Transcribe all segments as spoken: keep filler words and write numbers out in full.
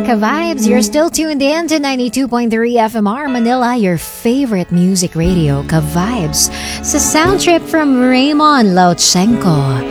Ka-Vibes, you're still tuned in to ninety-two point three F M R Manila, your favorite music radio, Ka-Vibes. Sa sound trip from Raymond Lauchenko,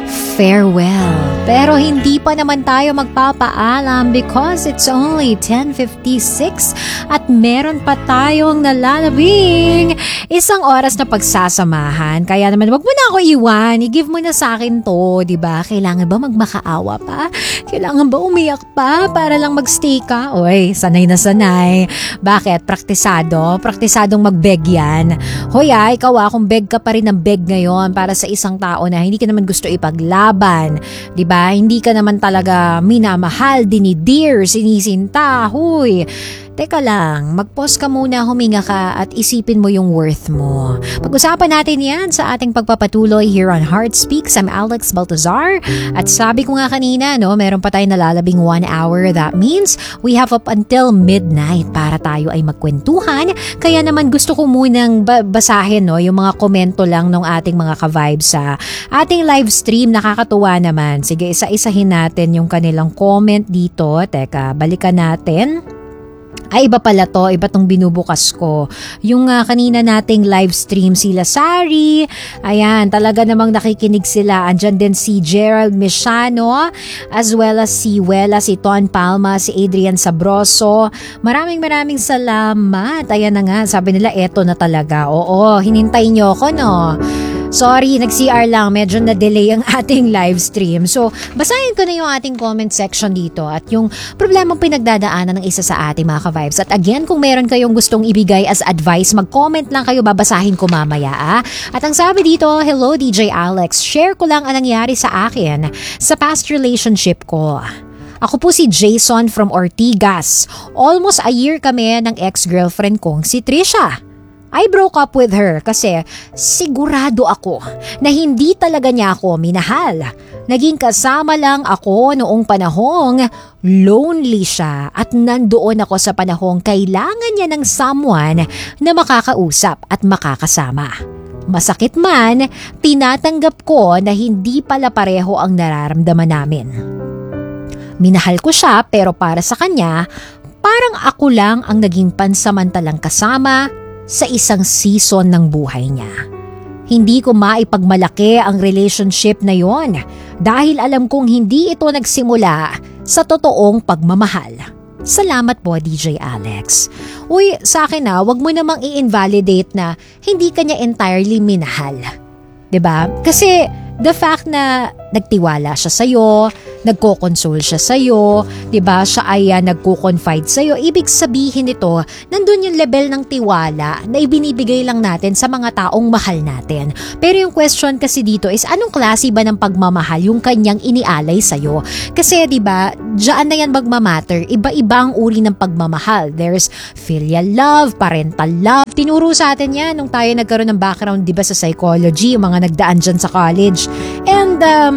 farewell. Pero hindi pa naman tayo magpapaalam because it's only ten fifty-six at meron pa tayong nalalabing isang oras na pagsasamahan. Kaya naman wag mo na ako iwan, i-give mo na sa akin to, di ba? Kailangan ba magmakaawa pa? Kailangan ba umiyak pa para lang magstay ka? Oy, sanay na sanay. Bakit? Praktisado? Praktisadong mag-beg yan. Hoy ah, ikaw ah, kung beg ka pa rin ng beg ngayon para sa isang tao na hindi ka naman gusto ipaglaban, di ba? Hindi ka naman talaga minamahal, dinidear, sinisinta, huy. Teka lang, mag-pause ka muna, huminga ka at isipin mo yung worth mo. Pag-usapan natin yan sa ating pagpapatuloy here on Heart Speaks. I'm Alex Baltazar at sabi ko nga kanina, no, meron pa tayong nalalabing one hour. That means we have up until midnight para tayo ay magkwentuhan. Kaya naman gusto ko munang basahin, no, yung mga komento lang ng ating mga ka-vibes sa ating live stream. Nakakatuwa naman. Sige, isa-isahin natin yung kanilang comment dito. Teka, balikan natin. Ay, iba pala to. Iba tong binubukas ko. Yung uh, kanina nating live stream, sila Sari. Ayan, talaga namang nakikinig sila. Andyan din si Gerald Mishano, as well as si Wela, si Ton Palma, si Adrian Sabroso. Maraming maraming salamat. Ayan na nga, sabi nila, eto na talaga. Oo, hinintay nyo ko, no? Sorry, nag-C R lang. Medyo na-delay ang ating live stream. So, basahin ko na yung ating comment section dito at yung problemang pinagdadaanan ng isa sa ating mga ka-vibes. At again, kung meron kayong gustong ibigay as advice, mag-comment lang kayo, babasahin ko mamaya. Ah. At ang sabi dito, hello D J Alex, share ko lang ang nangyari sa akin sa past relationship ko. Ako po si Jason from Ortigas. Almost a year kami ng ex-girlfriend kong si Trisha. I broke up with her kasi sigurado ako na hindi talaga niya ako minahal. Naging kasama lang ako noong panahong lonely siya at nandoon ako sa panahong kailangan niya ng someone na makakausap at makakasama. Masakit man, tinatanggap ko na hindi pala pareho ang nararamdaman namin. Minahal ko siya pero para sa kanya, parang ako lang ang naging pansamantalang kasama sa isang season ng buhay niya. Hindi ko maipagmalaki ang relationship na yon dahil alam kong hindi ito nagsimula sa totoong pagmamahal. Salamat po D J Alex. Uy, sa akin na, wag mo namang i-invalidate na hindi ka niya entirely minahal. 'Di ba? Kasi the fact na nagtiwala siya sa'yo, nagko-console siya sa'yo, diba? Siya ay uh, nagko-confide sa'yo. Ibig sabihin nito, nandun yung level ng tiwala na ibinibigay lang natin sa mga taong mahal natin. Pero yung question kasi dito is, anong klase ba ng pagmamahal yung kanyang inialay sa'yo? Kasi diba, dyan na yan magmamatter. Iba-iba ang uri ng pagmamahal. There's filial love, parental love. Tinuro sa atin yan nung tayo nagkaroon ng background, diba, sa psychology, yung mga nagdaan dyan sa college. And um,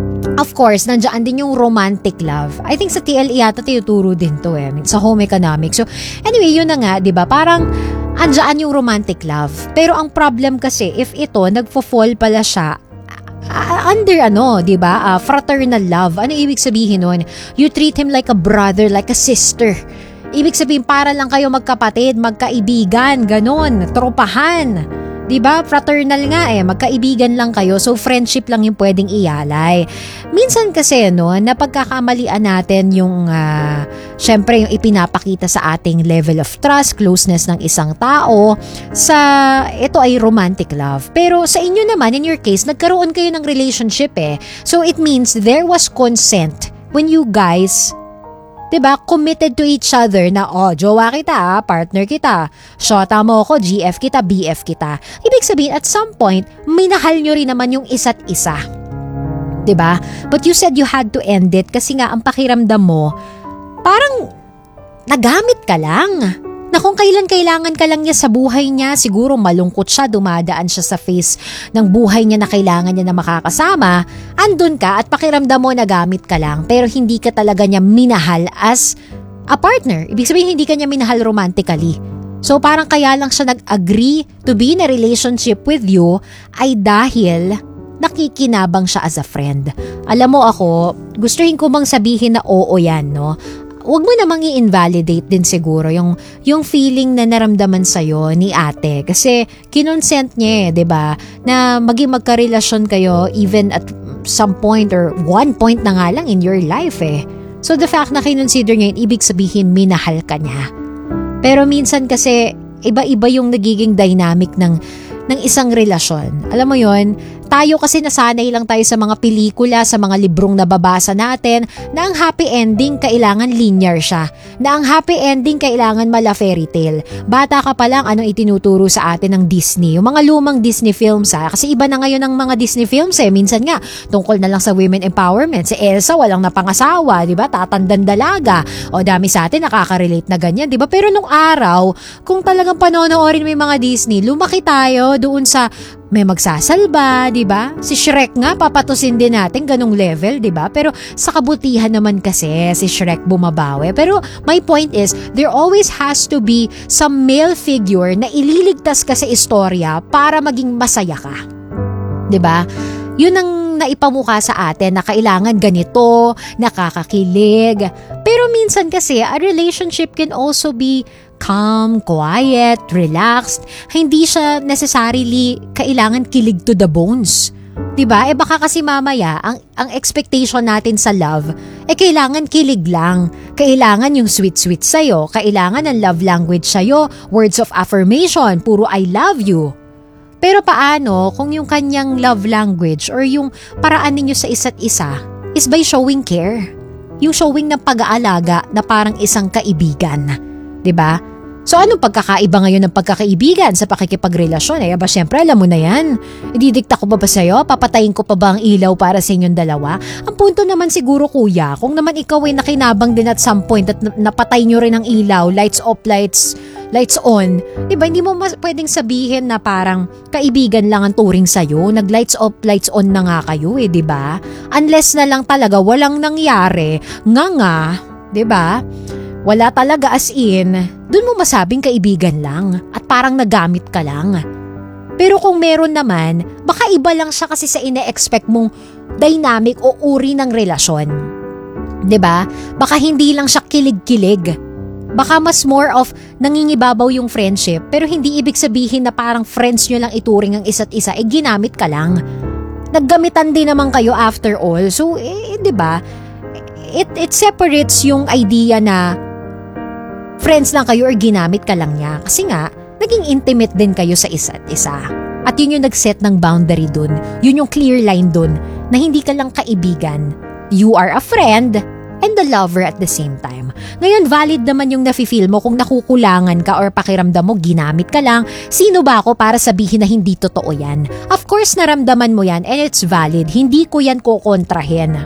of course, nandiyan din yung romantic love. I think sa T L E yata tinuturo din to eh, sa home economics. So anyway, yun na nga, di ba? Parang andyan yung romantic love. Pero ang problem kasi, if ito, nagfo-fall pala siya uh, under ano, di ba? Uh, fraternal love. Ano ibig sabihin nun? You treat him like a brother, like a sister. Ibig sabihin, para lang kayo magkapatid, magkaibigan, ganon, tropahan. Diba? Fraternal nga eh, magkaibigan lang kayo, so friendship lang yung pwedeng ialay. Minsan kasi no, napagkakamalian natin yung uh, syempre yung ipinapakita sa ating level of trust, closeness ng isang tao sa ito ay romantic love. Pero sa inyo naman, in your case, nagkaroon kayo ng relationship eh. So it means there was consent when you guys, diba, committed to each other na, oh, jowa kita, partner kita, shota mo ako, G F kita, B F kita. Ibig sabihin, at some point, minahal nyo rin naman yung isa't isa. Diba? But you said you had to end it kasi nga ang pakiramdam mo, parang nagamit ka lang. Na kung kailan kailangan ka lang niya sa buhay niya, siguro malungkot siya, dumadaan siya sa phase ng buhay niya na kailangan niya na makakasama, andun ka at pakiramdam mo nagamit ka lang pero hindi ka talaga niya minahal as a partner. Ibig sabihin hindi ka niya minahal romantically. So parang kaya lang siya nag-agree to be in a relationship with you ay dahil nakikinabang siya as a friend. Alam mo ako, gustuhin ko bang sabihin na oo yan, no? wag mo namang i-invalidate din siguro yung, yung feeling na naramdaman sa'yo ni ate. Kasi kinonsent niya eh, diba? Na maging magkarelasyon kayo even at some point or one point na nga lang in your life eh. So the fact na kinonsider niya yun, ibig sabihin minahal ka niya. Pero minsan kasi iba-iba yung nagiging dynamic ng ng isang relasyon. Alam mo yon, tayo kasi nasanay lang tayo sa mga pelikula, sa mga librong nababasa natin na ang happy ending kailangan linear siya. Na ang happy ending kailangan mala fairy tale. Bata ka pa lang, anong itinuturo sa atin ng Disney? Yung mga lumang Disney films ha. Kasi iba na ngayon ang mga Disney films eh. Minsan nga, tungkol na lang sa women empowerment. Si Elsa walang napangasawa, di ba? Tatandang dalaga. O dami sa atin nakaka-relate na ganyan, di ba? Pero nung araw, kung talagang panonoorin mo yung mga Disney, lumaki tayo doon sa may magsasalba, di ba? Si Shrek nga, papatusin din natin ganong level, di ba? Pero sa kabutihan naman kasi, si Shrek bumabawi. Pero my point is, there always has to be some male figure na ililigtas ka sa istorya para maging masaya ka. Di ba? Yun ang naipamukha sa atin na kailangan ganito, nakakakilig. Pero minsan kasi, a relationship can also be calm, quiet, relaxed. Hindi siya necessarily kailangan kilig to the bones. Diba? Eh baka kasi mamaya, ang, ang expectation natin sa love, eh kailangan kilig lang. Kailangan yung sweet-sweet sa'yo. Kailangan ang love language sa'yo. Words of affirmation, puro I love you. Pero paano kung yung kanyang love language or yung paraan ninyo sa isa't isa is by showing care? Yung showing ng pag-aalaga na parang isang kaibigan. Diba? So anong pagkakaiba ngayon ng pagkakaibigan sa pakikipagrelasyon? Eh ba syempre alam mo na yan. Ididikta ko ba ba sa'yo? Papatayin ko pa ba ang ilaw para sa inyong dalawa? Ang punto naman siguro kuya, kung naman ikaw ay nakinabang din at some point at napatay nyo rin ang ilaw, lights off, lights lights on, diba? Hindi mo mas pwedeng sabihin na parang kaibigan lang ang turing sa'yo. Nag lights off, lights on na nga kayo eh, diba? Unless na lang talaga walang nangyari, nga nga, diba? Wala talaga as in, dun mo masabing kaibigan lang at parang nagamit ka lang. Pero kung meron naman, baka iba lang siya kasi sa ine-expect mong dynamic o uri ng relasyon. 'Di ba? Baka hindi lang siya kilig-kilig. Baka mas more of nangingibabaw yung friendship pero hindi ibig sabihin na parang friends nyo lang ituring ang isa't isa, eh ginamit ka lang. Naggamitan din naman kayo after all. So, eh, 'di ba? It, it separates yung idea na friends lang kayo or ginamit ka lang niya. Kasi nga, naging intimate din kayo sa isa't isa. At yun yung nag-set ng boundary dun. Yun yung clear line dun na hindi ka lang kaibigan. You are a friend and a lover at the same time. Ngayon, valid naman yung nafe-feel mo kung nakukulangan ka or pakiramdam mo ginamit ka lang. Sino ba ako para sabihin na hindi totoo yan? Of course, naramdaman mo yan and it's valid. Hindi ko yan kukontrahin.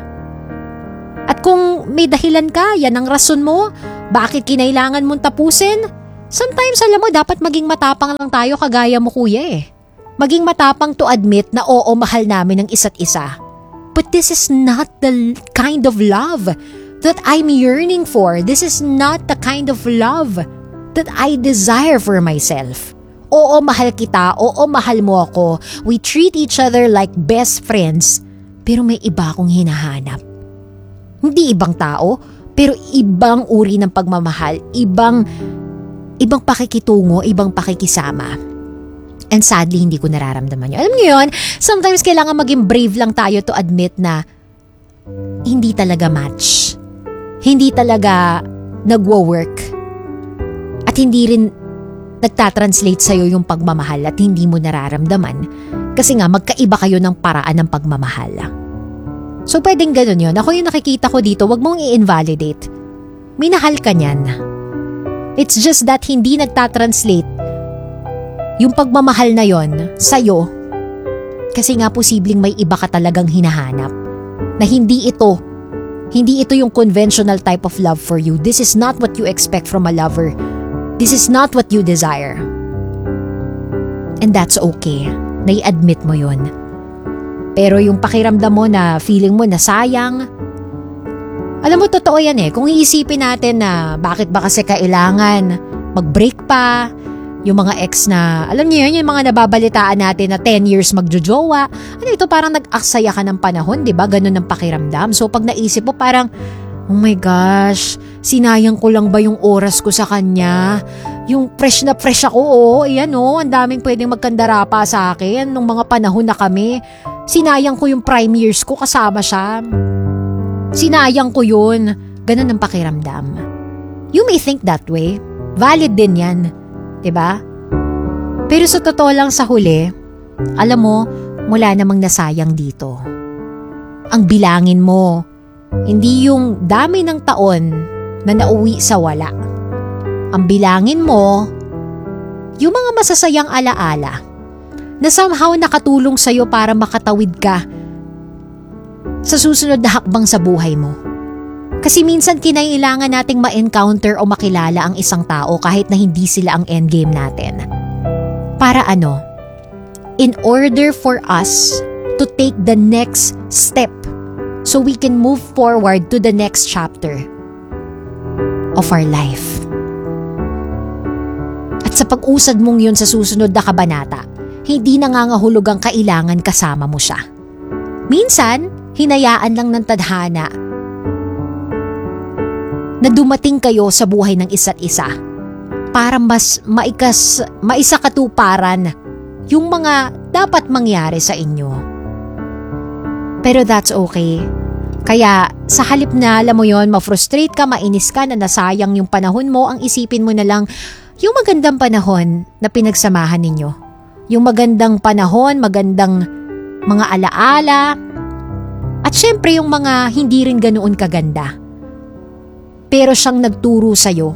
At kung may dahilan ka, yan ang rason mo, bakit kinailangan mong tapusin? Sometimes, alam mo, dapat maging matapang lang tayo kagaya mo kuya eh. Maging matapang to admit na oo, mahal namin ang isa't isa. But this is not the kind of love that I'm yearning for. This is not the kind of love that I desire for myself. Oo, mahal kita. Oo, mahal mo ako. We treat each other like best friends. Pero may iba akong hinahanap. Hindi ibang tao, pero ibang uri ng pagmamahal, ibang ibang pakikitungo, ibang pakikisama. And sadly, hindi ko nararamdaman yun. Alam niyo yun, sometimes kailangan maging brave lang tayo to admit na hindi talaga match. Hindi talaga nagwo-work. At hindi rin nagtatranslate sa'yo yung pagmamahal at hindi mo nararamdaman. Kasi nga, magkaiba kayo ng paraan ng pagmamahal. So, pwedeng ganun yun. Ako yung nakikita ko dito, wag mong i-invalidate. Minahal ka niyan. It's just that hindi nagtatranslate yung pagmamahal na yon sa'yo. Kasi nga posibleng may iba ka talagang hinahanap. Na hindi ito, hindi ito yung conventional type of love for you. This is not what you expect from a lover. This is not what you desire. And that's okay. Nai-admit mo yon. Pero yung pakiramdam mo na feeling mo na sayang, alam mo, totoo yan eh. Kung iisipin natin na bakit ba kasi kailangan mag-break pa, yung mga ex na, alam niyo yun, yung mga nababalitaan natin na ten years magjojowa, ano ito, parang nag-aksaya ka ng panahon, di ba? Ganun ang pakiramdam. So pag naisip mo parang, oh my gosh, Sinayang ko lang ba yung oras ko sa kanya? Yung fresh na fresh ako, oh. Ayan, oh. Ang daming pwedeng magkandara pa sa akin nung mga panahon na kami. Sinayang ko yung prime years ko kasama siya. Sinayang ko yun. Ganun ang pakiramdam. You may think that way. Valid din yan. Diba? Pero sa totoo lang sa huli, alam mo, wala namang nasayang dito. Ang bilangin mo, hindi yung dami ng taon na nauwi sa wala. Ang bilangin mo, yung mga masasayang alaala na somehow nakatulong sa'yo para makatawid ka sa susunod na hakbang sa buhay mo. Kasi minsan kinailangan nating ma-encounter o makilala ang isang tao kahit na hindi sila ang endgame natin. Para ano? In order for us to take the next step so we can move forward to the next chapter of our life. At sa pag-usad mong yun sa susunod na kabanata, hindi nangangahulog ang kailangan kasama mo siya. Minsan, hinayaan lang ng tadhana na dumating kayo sa buhay ng isa't isa para mas maikas, maisakatuparan yung mga dapat mangyari sa inyo. Pero that's okay. Kaya sa halip na alam mo yon, ma-frustrate ka, mainis ka na nasayang yung panahon mo, ang isipin mo na lang yung magandang panahon na pinagsamahan ninyo. Yung magandang panahon, magandang mga alaala, at syempre yung mga hindi rin ganoon kaganda. Pero siyang nagturo sa'yo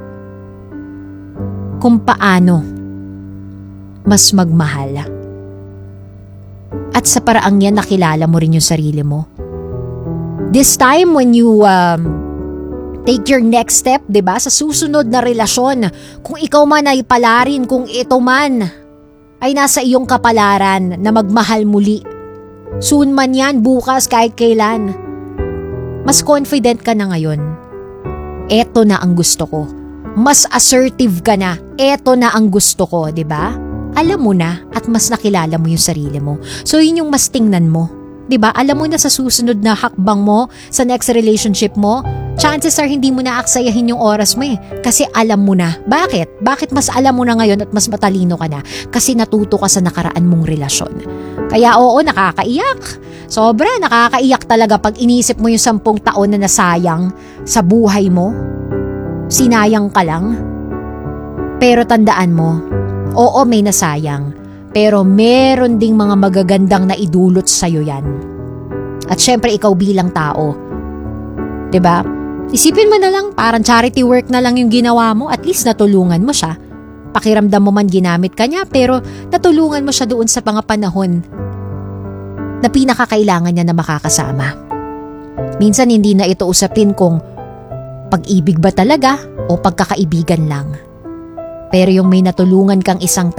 kung paano mas magmahal. At sa paraang yan, nakilala mo rin yung sarili mo. This time when you um, take your next step, diba, sa susunod na relasyon, kung ikaw man ay palarin, kung ito man ay nasa iyong kapalaran na magmahal muli, soon man yan, bukas, kahit kailan, mas confident ka na ngayon. Eto na ang gusto ko. Mas assertive ka na. Eto na ang gusto ko, 'di ba? Alam mo na at mas nakilala mo yung sarili mo. So yun yung mas tingnan mo. 'Di ba? Alam mo na sa susunod na hakbang mo, sa next relationship mo, chances are hindi mo na aksayahin yung oras mo eh. Kasi alam mo na. Bakit? Bakit mas alam mo na ngayon at mas matalino ka na? Kasi natuto ka sa nakaraan mong relasyon. Kaya oo, nakakaiyak. Sobra, nakakaiyak talaga pag inisip mo yung sampung taon na nasayang sa buhay mo. Sinayang ka lang. Pero tandaan mo, oo may nasayang, pero meron ding mga magagandang na idulot sa'yo yan. At syempre ikaw bilang tao, 'di ba? Isipin mo na lang, parang charity work na lang yung ginawa mo, at least natulungan mo siya. Pakiramdam mo man ginamit ka niya, pero natulungan mo siya doon sa mga panahon na pinakakailangan niya na makakasama. Minsan hindi na ito usapin kung pag-ibig ba talaga o pagkakaibigan lang. Pero yung may natulungan kang isang